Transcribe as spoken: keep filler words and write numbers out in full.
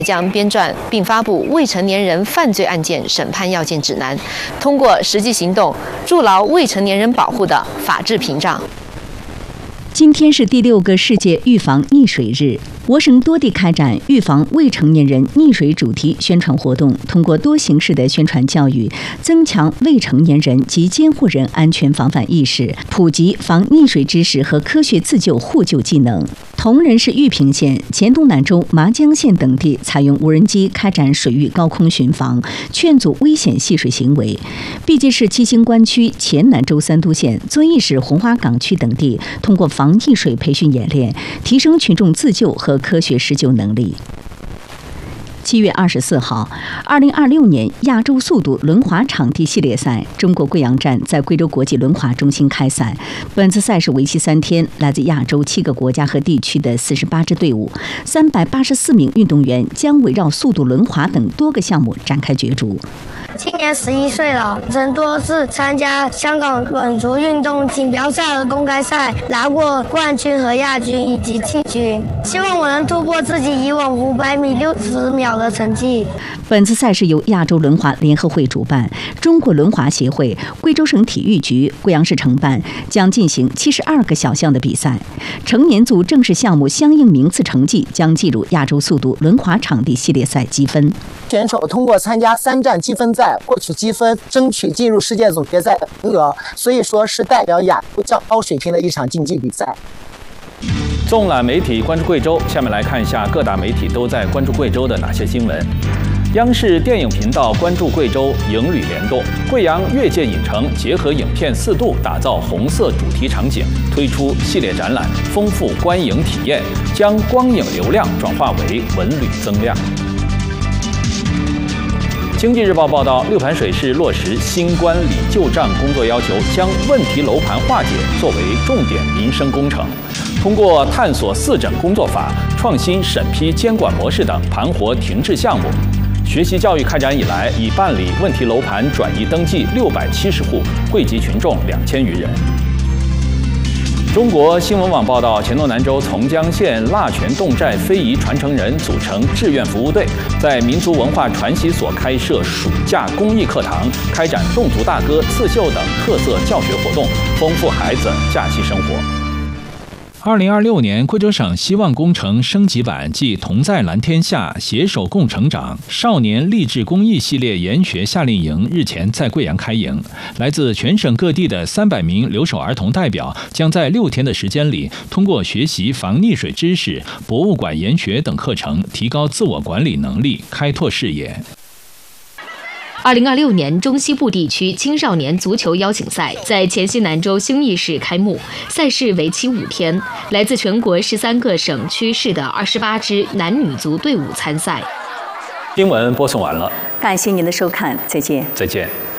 将编撰并发布未成年人犯罪案件审判要件指南，通过实际行动筑牢未成年人保护的法治屏障。 今天是第六个世界预防溺水日，我省多地开展预防未成年人溺水主题宣传活动，通过多形式的宣传教育，增强未成年人及监护人安全防范意识，普及防溺水知识和科学自救互救技能。铜仁市玉屏县、黔东南州麻江县等地采用无人机开展水域高空巡防，劝阻危险戏水行为。毕节市七星关区、黔南州三都县、遵义市红花岗区等地通过防溺水培训演练，提升群众自救和科学施救能力。七月二十四号，二零二六年亚洲速度轮滑场地系列赛中国贵阳站在贵州国际轮滑中心开赛。本次赛事为期三天，来自亚洲七个国家和地区的四十八支队伍，三百八十四名运动员将围绕速度轮滑等多个项目展开角逐。 今年十一岁了，曾多次参加香港短足运动锦标赛和公开赛，拿过冠军和亚军以及季军。希望我能突破自己以往五百米六十秒的成绩。 本次赛事由亚洲轮滑联合会主办，中国轮滑协会、贵州省体育局、贵阳市承办，将进行七十二个小项的比赛。成年组正式项目相应名次成绩将计入亚洲速度轮滑场地系列赛积分。 选手通过参加三站积分赛获取积分，争取进入世界总决赛的名额，所以说是代表亚洲较高水平的一场竞技比赛。 纵览媒体关注贵州，下面来看一下各大媒体都在关注贵州的哪些新闻。央视电影频道关注贵州影旅联动，贵阳越界影城结合影片四度打造红色主题场景，推出系列展览，丰富观影体验，将光影流量转化为文旅增量。经济日报报道，六盘水市落实新关理旧账工作要求，将问题楼盘化解作为重点民生工程。通过探索四诊工作法、创新审批监管模式等盘活停滞项目。学习教育开展以来，已办理问题楼盘转移登记六百七十户，惠及群众两千余人。中国新闻网报道，黔东南州从江县腊泉侗寨非遗传承人组成志愿服务队，在民族文化传习所开设暑假公益课堂，开展侗族大歌、刺绣等特色教学活动，丰富孩子假期生活。二零二六年贵州省希望工程升级版暨同在蓝天下携手共成长少年励志公益系列研学夏令营日前在贵阳开营，来自全省各地的三百名留守儿童代表将在六天的时间里，通过学习防溺水知识、博物馆研学等课程，提高自我管理能力，开拓视野。 二零二六年中西部地区青少年足球邀请赛在黔西南州兴义市开幕，赛事为期五天，来自全国十三个省区市的二十八支男女足队伍参赛。 新闻播送完了， 感谢您的收看，再见。 再见。